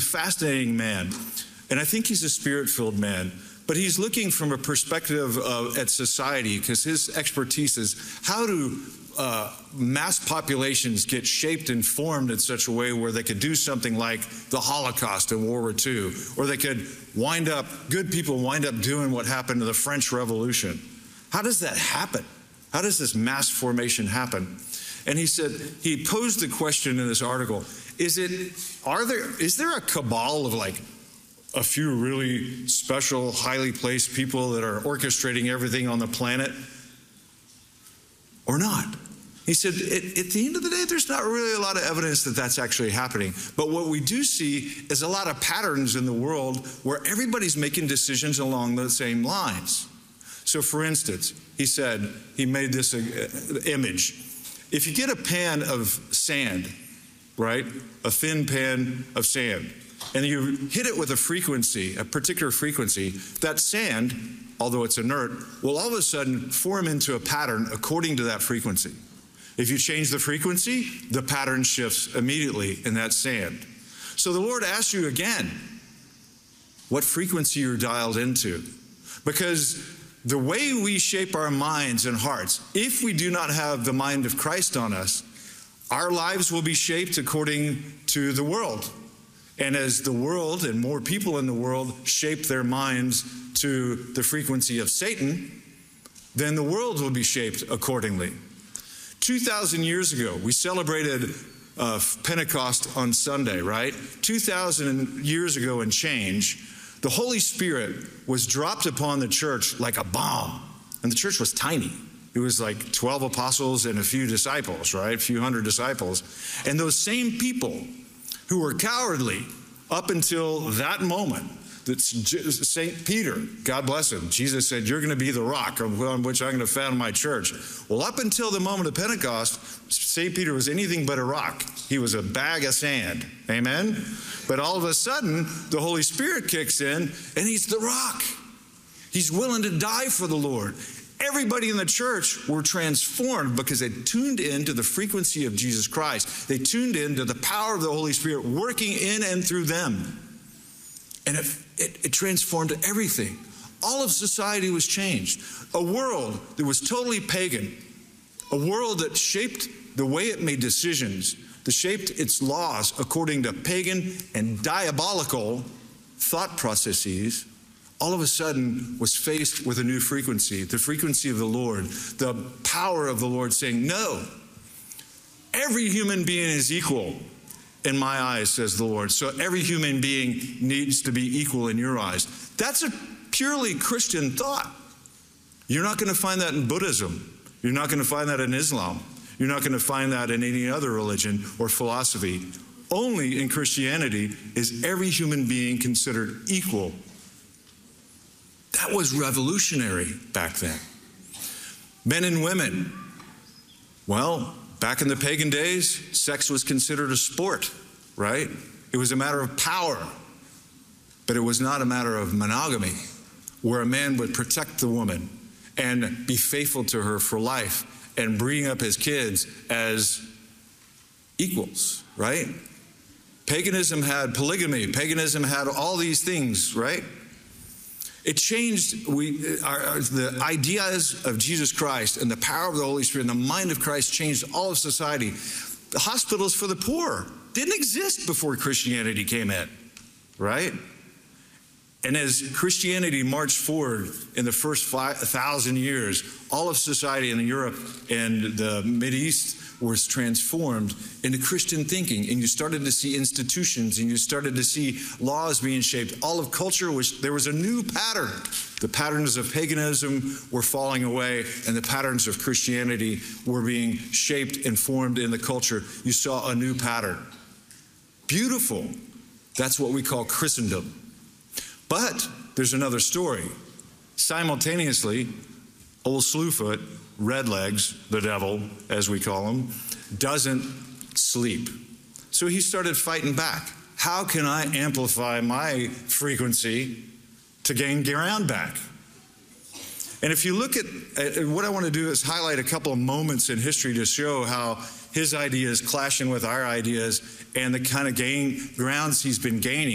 fascinating man, and I think he's a spirit-filled man. But he's looking from a perspective at society, because his expertise is how do mass populations get shaped and formed in such a way where they could do something like the Holocaust and World War II, or they could good people wind up doing what happened to the French Revolution. How does that happen? How does this mass formation happen? And he posed the question in this article, is there a cabal of like a few really special, highly placed people that are orchestrating everything on the planet, or not? He said, at the end of the day, there's not really a lot of evidence that that's actually happening. But what we do see is a lot of patterns in the world where everybody's making decisions along the same lines. So for instance, he made this image. If you get a pan of sand, right, a thin pan of sand, and you hit it with a particular frequency, that sand, although it's inert, will all of a sudden form into a pattern according to that frequency. If you change the frequency, the pattern shifts immediately in that sand. So the Lord asks you again, what frequency you're dialed into. Because the way we shape our minds and hearts, if we do not have the mind of Christ on us, our lives will be shaped according to the world. And as the world and more people in the world shape their minds to the frequency of Satan, then the world will be shaped accordingly. 2,000 years ago, we celebrated Pentecost on Sunday, right? 2,000 years ago and change, the Holy Spirit was dropped upon the church like a bomb. And the church was tiny. It was like 12 apostles and a few disciples, right? A few hundred disciples. And those same people who were cowardly up until that moment, that St. Peter, God bless him, Jesus said, you're going to be the rock on which I'm going to found my church. Well, up until the moment of Pentecost, St. Peter was anything but a rock. He was a bag of sand. Amen? But all of a sudden, the Holy Spirit kicks in, and he's the rock. He's willing to die for the Lord. Everybody in the church were transformed because they tuned into the frequency of Jesus Christ. They tuned into the power of the Holy Spirit working in and through them. And it transformed everything. All of society was changed. A world that was totally pagan, a world that shaped the way it made decisions, that shaped its laws according to pagan and diabolical thought processes, all of a sudden was faced with a new frequency, the frequency of the Lord, the power of the Lord saying, no, every human being is equal in my eyes, says the Lord. So every human being needs to be equal in your eyes. That's a purely Christian thought. You're not going to find that in Buddhism. You're not going to find that in Islam. You're not going to find that in any other religion or philosophy. Only in Christianity is every human being considered equal. That was revolutionary back then. Men and women. Well, back in the pagan days, sex was considered a sport, right? It was a matter of power. But it was not a matter of monogamy, where a man would protect the woman and be faithful to her for life and bring up his kids as equals, right? Paganism had polygamy. Paganism had all these things, right? It changed the ideas of Jesus Christ and the power of the Holy Spirit and the mind of Christ changed all of society. The hospitals for the poor didn't exist before Christianity came in, right? And as Christianity marched forward in the first 1,000 years, all of society in Europe and the Mideast was transformed into Christian thinking, and you started to see institutions, and you started to see laws being shaped. All of culture there was a new pattern. The patterns of paganism were falling away, and the patterns of Christianity were being shaped and formed in the culture. You saw a new pattern. Beautiful. That's what we call Christendom. But there's another story. Simultaneously, old Slewfoot, Redlegs, the devil, as we call him, doesn't sleep. So he started fighting back. How can I amplify my frequency to gain ground back? And if you look at what I want to do is highlight a couple of moments in history to show how his ideas clashing with our ideas and the kind of grounds he's been gaining.